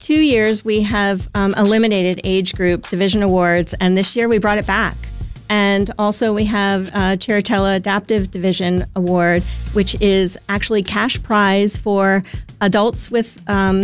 2 years we have eliminated age group division awards, and this year we brought it back. And also we have Chiritella Adaptive Division Award, which is actually cash prize for adults with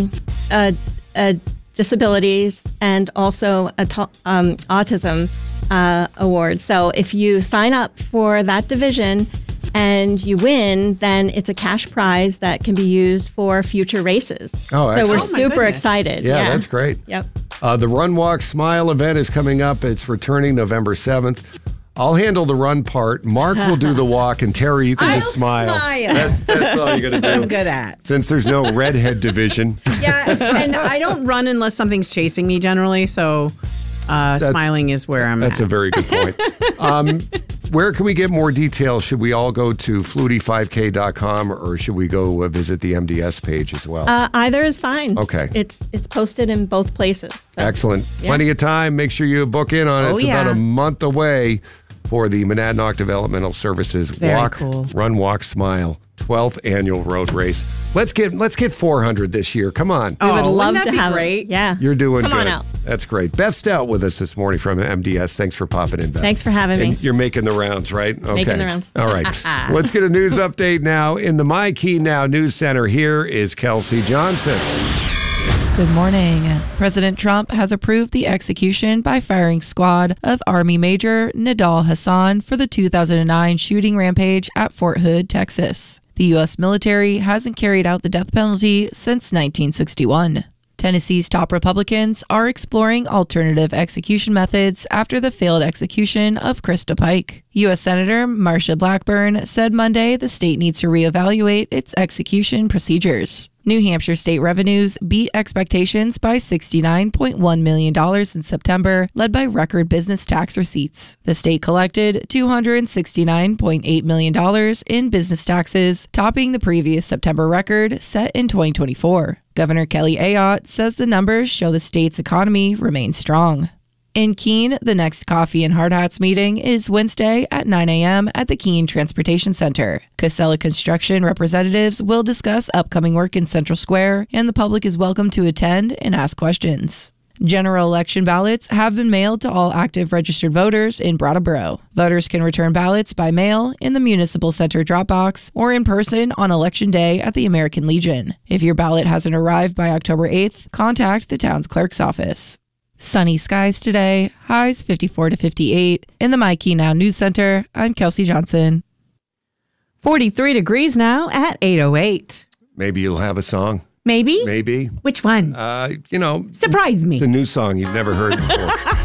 disabilities and also autism award. So if you sign up for that division and you win, then it's a cash prize that can be used for future races. Oh, excellent. So we're super excited. Yeah, that's great. Yep. The Run, Walk, Smile event is coming up. It's returning November 7th. I'll handle the run part. Mark will do the walk, and Terry, you can just smile. That's all you're going to do. I'm good at. Since there's no redhead division. Yeah, and I don't run unless something's chasing me generally, so smiling is where I'm at. That's a very good point. Where can we get more details? Should we all go to flutie5k.com or should we go visit the MDS page as well? Either is fine. Okay. It's posted in both places. So. Excellent. Yeah. Plenty of time. Make sure you book in on it. It's about a month away for the Monadnock Developmental Services Run, Walk, Smile 12th annual road race. Let's get 400 this year. Come on. We would love wouldn't that to be have great? It. Yeah. You're doing good. Come on out. That's great. Beth Stout with us this morning from MDS. Thanks for popping in, Beth. Thanks for having me. And you're making the rounds, right? Okay. Making the rounds. All right. Let's get a news update now. In the My Key Now News Center, here is Kelsey Johnson. Good morning. President Trump has approved the execution by firing squad of Army Major Nidal Hasan for the 2009 shooting rampage at Fort Hood, Texas. The U.S. military hasn't carried out the death penalty since 1961. Tennessee's top Republicans are exploring alternative execution methods after the failed execution of Krista Pike. U.S. Senator Marsha Blackburn said Monday the state needs to reevaluate its execution procedures. New Hampshire state revenues beat expectations by $69.1 million in September, led by record business tax receipts. The state collected $269.8 million in business taxes, topping the previous September record set in 2024. Governor Kelly Ayotte says the numbers show the state's economy remains strong. In Keene, the next Coffee and Hard Hats meeting is Wednesday at 9 a.m. at the Keene Transportation Center. Casella Construction representatives will discuss upcoming work in Central Square, and the public is welcome to attend and ask questions. General election ballots have been mailed to all active registered voters in Brattleboro. Voters can return ballots by mail in the Municipal Center drop box or in person on Election Day at the American Legion. If your ballot hasn't arrived by October 8th, contact the town's clerk's office. Sunny skies today, highs 54 to 58. In the My Key Now News Center, I'm Kelsey Johnson. 43 degrees now at 8:08. Maybe you'll have a song. Maybe? Maybe. Which one? You know. Surprise me. It's a new song you've never heard before.